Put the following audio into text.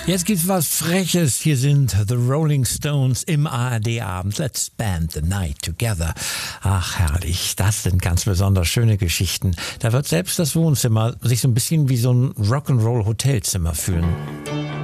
Jetzt gibt's was Freches. Hier sind The Rolling Stones im ARD-Abend. Let's spend the night together. Ach, herrlich. Das sind ganz besonders schöne Geschichten. Da wird selbst das Wohnzimmer sich so ein bisschen wie so ein Rock'n'Roll-Hotelzimmer fühlen.